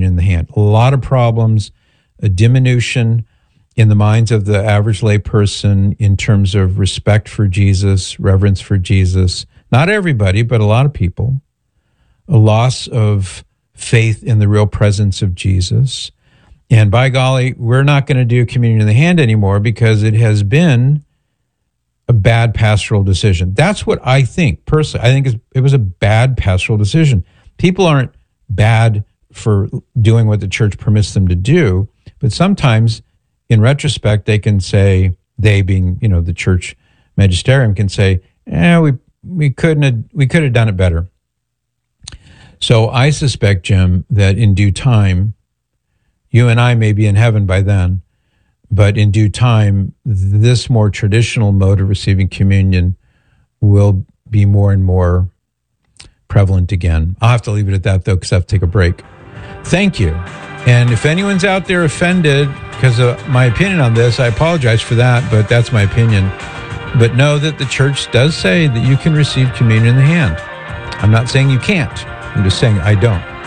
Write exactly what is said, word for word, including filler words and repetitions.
in the hand. A lot of problems, a diminution in the minds of the average lay person in terms of respect for Jesus, reverence for Jesus. Not everybody, but a lot of people. A loss of faith in the real presence of Jesus. And by golly, we're not going to do communion in the hand anymore because it has been a bad pastoral decision. That's what I think, personally. I think it was a bad pastoral decision. People aren't bad for doing what the church permits them to do, but sometimes, in retrospect, they can say, they being, you know, the church magisterium can say, eh, we we couldn't have, we could have done it better. So I suspect, Jim, that in due time, you and I may be in heaven by then, but in due time, this more traditional mode of receiving communion will be more and more prevalent again. I'll have to leave it at that, though, because I have to take a break. Thank you. And if anyone's out there offended because of my opinion on this, I apologize for that, but that's my opinion. But know that the church does say that you can receive communion in the hand. I'm not saying you can't. I'm just saying I don't.